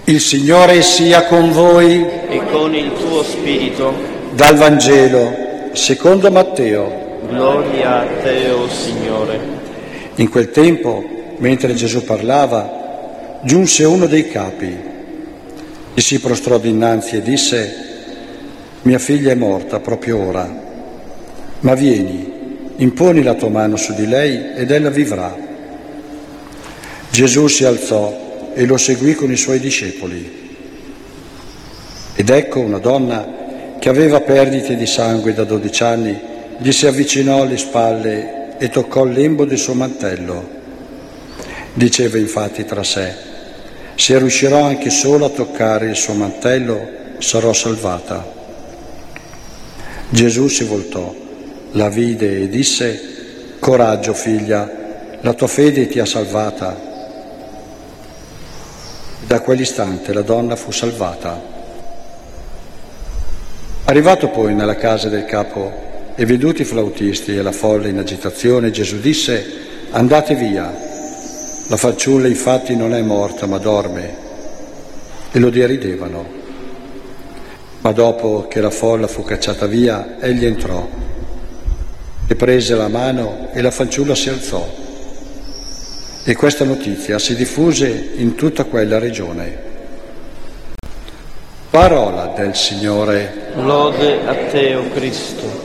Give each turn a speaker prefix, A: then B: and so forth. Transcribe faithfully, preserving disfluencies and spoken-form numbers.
A: Il Signore sia con voi
B: e con il tuo spirito.
A: Dal Vangelo secondo Matteo.
B: Gloria a te, o Signore.
A: In quel tempo, mentre Gesù parlava, giunse uno dei capi e si prostrò dinanzi e disse: mia figlia è morta proprio ora, ma vieni, imponi la tua mano su di lei ed ella vivrà. Gesù si alzò e lo seguì con i suoi discepoli. Ed ecco una donna che aveva perdite di sangue da dodici anni, gli si avvicinò alle spalle e toccò il lembo del suo mantello. Diceva infatti tra sé: se riuscirò anche solo a toccare il suo mantello, sarò salvata. Gesù si voltò, la vide e disse: coraggio, figlia, la tua fede ti ha salvata. Da quell'istante la donna fu salvata. Arrivato poi nella casa del capo e veduti i flautisti e la folla in agitazione, Gesù disse: andate via, la fanciulla infatti non è morta ma dorme. E lo deridevano. Ma dopo che la folla fu cacciata via, egli entrò e prese la mano e la fanciulla si alzò. E questa notizia si diffuse in tutta quella regione. Parola del Signore.
B: Lode a te, o Cristo.